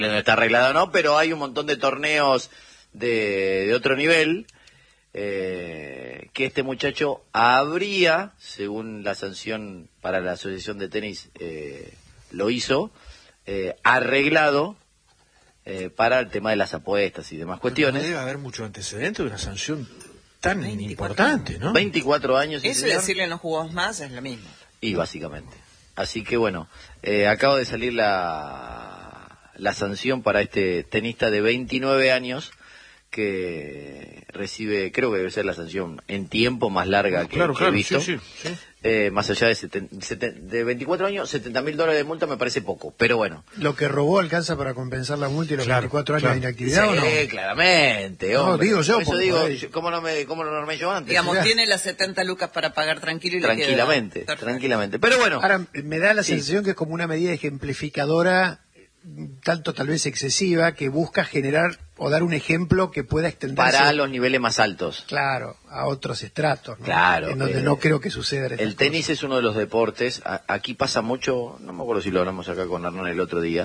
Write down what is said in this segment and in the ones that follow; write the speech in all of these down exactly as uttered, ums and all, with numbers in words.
no está arreglado, no, pero hay un montón de torneos de, de otro nivel eh, que este muchacho habría, según la sanción para la Asociación de Tenis eh, lo hizo, eh, arreglado eh, para el tema de las apuestas y demás cuestiones. No debe haber mucho antecedente de una sanción tan importante, ¿no? veinticuatro años. Eso de decirle no jugamos más es lo mismo. Y básicamente. Así que bueno, eh, acaba de salir la, la sanción para este tenista de veintinueve años que recibe, creo que debe ser la sanción en tiempo más larga que, claro, que claro, he visto. sí, sí, sí. Eh, más allá de, seten, seten, de veinticuatro años, setenta mil dólares de multa me parece poco, pero bueno. ¿Lo que robó alcanza para compensar la multa y los claro, veinticuatro años claro. de inactividad Sí, o no? claramente, hombre. No, digo yo, Por eso porque digo, por ahí. yo, ¿cómo no me, cómo no lo armé yo antes? Digamos, Ya. tiene las setenta lucas para pagar tranquilo y Tranquilamente, le queda. tranquilamente. Pero bueno. Ahora, me da la Sí. sensación que es como una medida ejemplificadora, tanto tal vez excesiva, que busca generar o dar un ejemplo que pueda extenderse Para los niveles más altos. claro, a otros estratos, ¿no? Claro, en donde eh, no creo que suceda. El tenis es uno de los deportes, a, aquí pasa mucho, no me acuerdo si lo hablamos acá con Hernán el otro día,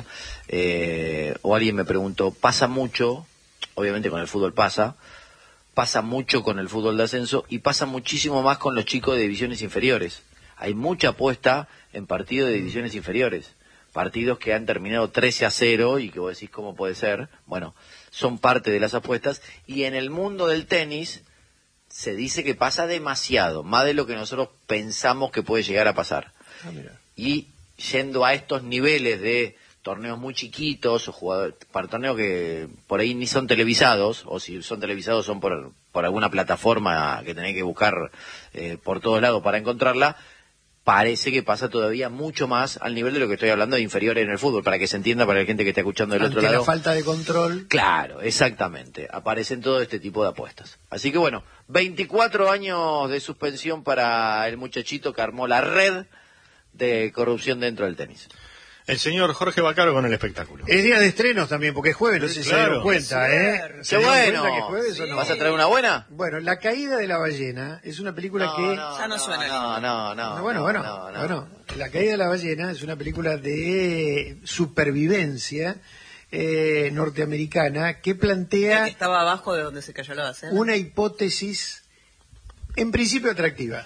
eh, o alguien me preguntó, pasa mucho, obviamente con el fútbol pasa, pasa mucho con el fútbol de ascenso y pasa muchísimo más con los chicos de divisiones inferiores. Hay mucha apuesta en partidos de divisiones inferiores, partidos que han terminado trece a cero y que vos decís cómo puede ser, bueno, son parte de las apuestas, y en el mundo del tenis se dice que pasa demasiado, más de lo que nosotros pensamos que puede llegar a pasar. Ah, mira. Y yendo a estos niveles de torneos muy chiquitos, o jugadores, para torneos que por ahí ni son televisados, o si son televisados son por, por alguna plataforma que tenés que buscar eh, por todos lados para encontrarla, parece que pasa todavía mucho más al nivel de lo que estoy hablando de inferiores en el fútbol, para que se entienda para la gente que está escuchando del Ante otro lado. la falta de control. Claro, exactamente. Aparecen todo este tipo de apuestas. Así que bueno, veinticuatro años de suspensión para el muchachito que armó la red de corrupción dentro del tenis. El señor Jorge Baccaro con el espectáculo. Es día de estrenos también, porque es jueves, no sé si Claro. se dieron cuenta, ¿eh? ¿Se ¡Qué dieron bueno! cuenta que es jueves o no? ¿Vas a traer una buena? Bueno, La caída de la ballena es una película que... Ya no suena No, lindo. no, no. No, bueno, no, bueno, no, no. bueno, La caída de la ballena es una película de supervivencia eh, norteamericana que El plantea que estaba abajo de donde se cayó la base. una hipótesis en principio atractiva.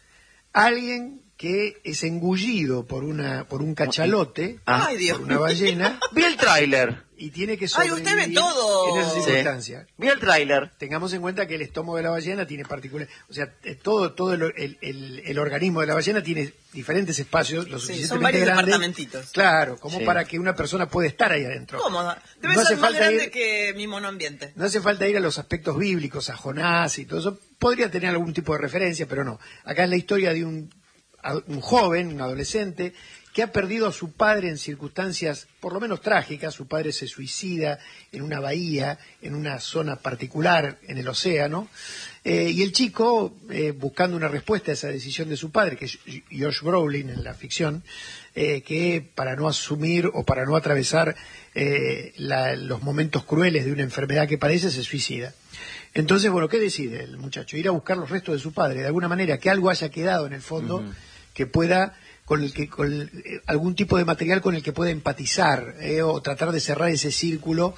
Alguien que es engullido por una por un cachalote, Ah. Ay, Dios. por una ballena, Vi el tráiler. y tiene que Ay, sobrevivir usted ve todo. en esas Sí. circunstancias. Vi el tráiler. Tengamos en cuenta que el estómago de la ballena tiene particulares, o sea, eh, todo todo el, el, el- el organismo de la ballena tiene diferentes espacios, lo Sí, suficientemente son varios grandes, departamentitos. Claro, como Sí. para que una persona pueda estar ahí adentro. Cómoda. Debe No hace ser más falta grande ir- que mi monoambiente. No hace falta ir a los aspectos bíblicos, a Jonás y todo eso. Podría tener algún tipo de referencia, pero no. Acá es la historia de un, a- un joven, un adolescente, que ha perdido a su padre en circunstancias por lo menos trágicas. Su padre se suicida en una bahía, en una zona particular, en el océano. Eh, y el chico, eh, buscando una respuesta a esa decisión de su padre, que es Josh Brolin en la ficción, eh, que para no asumir o para no atravesar eh, la- los momentos crueles de una enfermedad que padece, se suicida. Entonces, bueno, ¿qué decide el muchacho? Ir a buscar los restos de su padre, de alguna manera, que algo haya quedado en el fondo, uh-huh. que pueda, con el que, con el, eh, algún tipo de material con el que pueda empatizar, eh, o tratar de cerrar ese círculo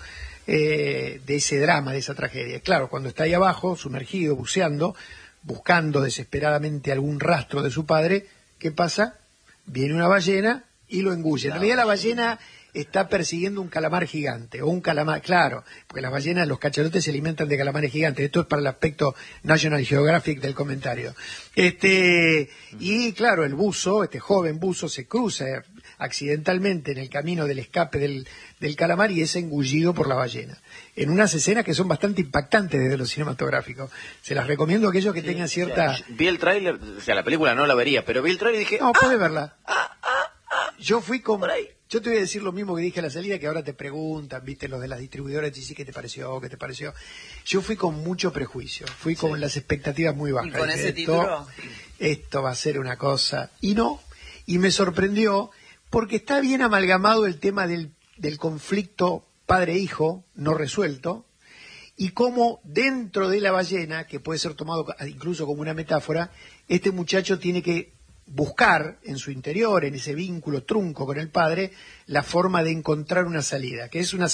eh, de ese drama, de esa tragedia. Claro, cuando está ahí abajo, sumergido, buceando, buscando desesperadamente algún rastro de su padre, ¿qué pasa? Viene una ballena y lo engulle. En realidad la ballena está persiguiendo un calamar gigante, o un calamar, claro, porque las ballenas, los cachalotes se alimentan de calamares gigantes. Esto es para el aspecto National Geographic del comentario. Este, y claro, el buzo, este joven buzo, se cruza accidentalmente en el camino del escape del, del calamar y es engullido por la ballena. En unas escenas que son bastante impactantes desde lo cinematográfico. Se las recomiendo a aquellos que sí, tengan cierta... O sea, vi el tráiler, o sea, la película no la vería, pero vi el tráiler y dije... No, ah, puede verla. Ah, ah, ah, yo fui con... Por ahí. Yo te voy a decir lo mismo que dije a la salida, que ahora te preguntan, viste, los de las distribuidoras, y sí, ¿qué te pareció? ¿Qué te pareció? Yo fui con mucho prejuicio, fui con sí. las expectativas muy bajas. ¿Y con dije, ese esto, título? Esto va a ser una cosa... Y no, y me sorprendió, porque está bien amalgamado el tema del, del conflicto padre-hijo no resuelto, y cómo dentro de la ballena, que puede ser tomado incluso como una metáfora, este muchacho tiene que buscar en su interior, en ese vínculo trunco con el padre, la forma de encontrar una salida, que es una salida